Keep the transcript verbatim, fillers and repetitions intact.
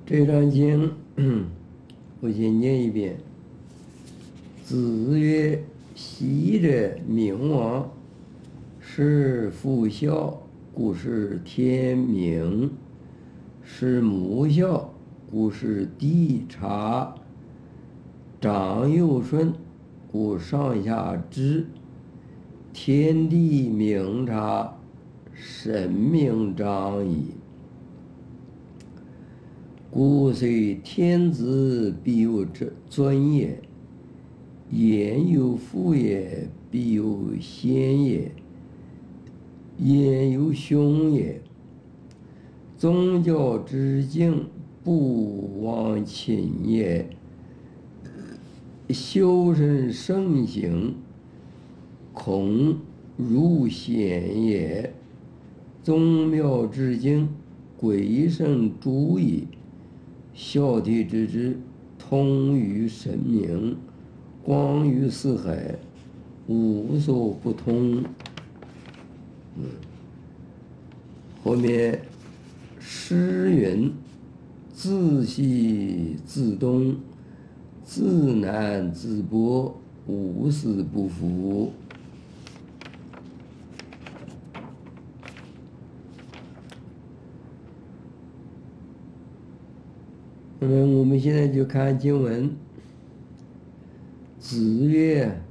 这章经，我先念一遍。子曰：昔者明王，是父孝，故事天明；是母孝，故事地察；长幼顺，故上下治。天地明察，神明彰矣。故虽天子，必有尊也；焉有父也，必有先也；焉有兄也。宗教之敬，不忘亲也；修身盛行，恐辱先也。宗庙之敬，贵生诸矣。孝悌之治，通于神明，广于四海，无所不通。嗯，后面诗云：自西自东，自南自北，无死不服。那么我们现在就看经文。子曰：